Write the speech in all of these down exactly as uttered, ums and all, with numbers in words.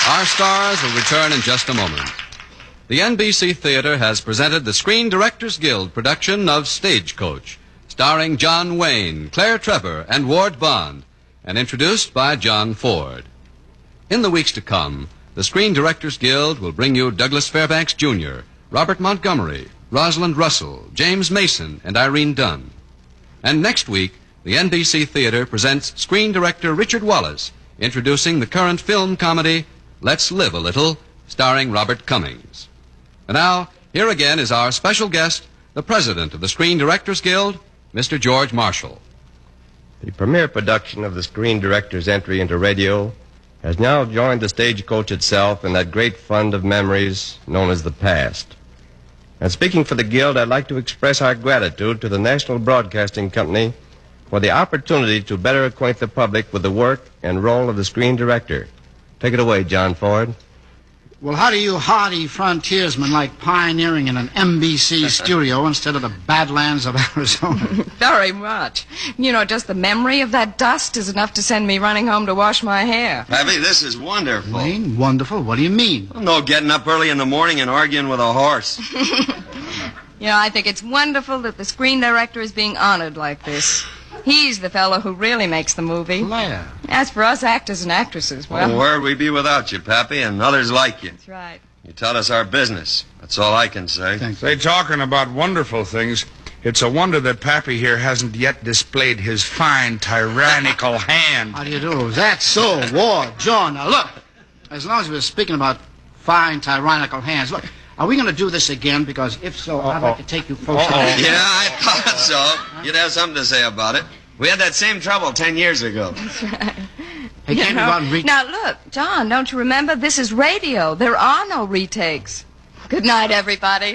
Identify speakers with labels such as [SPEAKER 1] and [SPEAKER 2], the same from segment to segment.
[SPEAKER 1] Our stars will return in just a moment. The N B C Theater has presented the Screen Directors Guild production of Stagecoach, starring John Wayne, Claire Trevor, and Ward Bond, and introduced by John Ford. In the weeks to come, the Screen Directors Guild will bring you Douglas Fairbanks Junior, Robert Montgomery, Rosalind Russell, James Mason, and Irene Dunn. And next week, the N B C Theater presents screen director Richard Wallace, introducing the current film comedy Let's Live a Little, starring Robert Cummings. And now, here again is our special guest, the president of the Screen Directors Guild, Mister George Marshall.
[SPEAKER 2] The premiere production of the Screen Directors' entry into radio has now joined the Stagecoach itself in that great fund of memories known as the past. And speaking for the Guild, I'd like to express our gratitude to the National Broadcasting Company for the opportunity to better acquaint the public with the work and role of the screen director. Take it away, John Ford.
[SPEAKER 3] Well, how do you hardy frontiersmen like pioneering in an N B C studio instead of the badlands of Arizona?
[SPEAKER 4] Very much. You know, just the memory of that dust is enough to send me running home to wash my hair.
[SPEAKER 5] Pappy, this is wonderful.
[SPEAKER 3] Wayne, wonderful? What do you mean?
[SPEAKER 5] Well, no getting up early in the morning and arguing with a horse.
[SPEAKER 4] You know, I think it's wonderful that the screen director is being honored like this. He's the fellow who really makes the movie.
[SPEAKER 3] Claire.
[SPEAKER 4] As for us actors and actresses, well...
[SPEAKER 5] Well, where'd we be without you, Pappy, and others like you?
[SPEAKER 4] That's right.
[SPEAKER 5] You taught us our business. That's all I can say.
[SPEAKER 3] Thanks.
[SPEAKER 6] Say, talking about wonderful things, it's a wonder that Pappy here hasn't yet displayed his fine, tyrannical hand.
[SPEAKER 3] How do you do? That's so, Ward, John. Now, look, as long as we're speaking about fine, tyrannical hands, look, are we going to do this again? Because if so, Uh-oh. I'd like to take you folks
[SPEAKER 6] Uh-oh.
[SPEAKER 3] out.
[SPEAKER 5] Yeah, I thought so. You'd have something to say about it. We had that same trouble ten years ago.
[SPEAKER 4] That's right.
[SPEAKER 3] Hey,
[SPEAKER 4] You
[SPEAKER 3] can't we
[SPEAKER 4] know,
[SPEAKER 3] go out and read?
[SPEAKER 4] Now, look, John, don't you remember? This is radio. There are no retakes. Good night, everybody.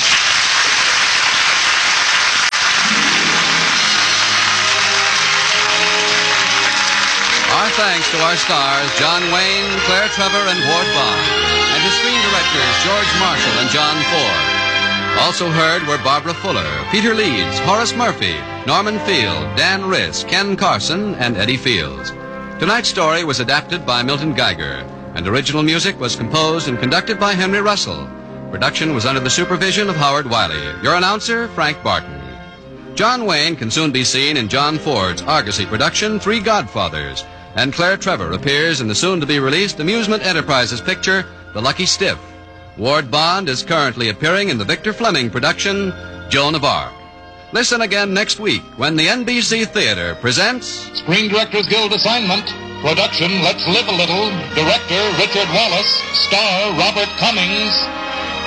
[SPEAKER 1] Our thanks to our stars, John Wayne, Claire Trevor, and Ward Bond, and to screen directors George Marshall and John Ford. Also heard were Barbara Fuller, Peter Leeds, Horace Murphy, Norman Field, Dan Riss, Ken Carson, and Eddie Fields. Tonight's story was adapted by Milton Geiger, and original music was composed and conducted by Henry Russell. Production was under the supervision of Howard Wiley. Your announcer, Frank Barton. John Wayne can soon be seen in John Ford's Argosy production, Three Godfathers, and Claire Trevor appears in the soon-to-be-released Amusement Enterprises picture, The Lucky Stiff. Ward Bond is currently appearing in the Victor Fleming production, Joan of Arc. Listen again next week when the N B C Theater presents...
[SPEAKER 7] Screen Directors Guild assignment. Production, Let's Live a Little. Director, Richard Wallace. Star, Robert Cummings.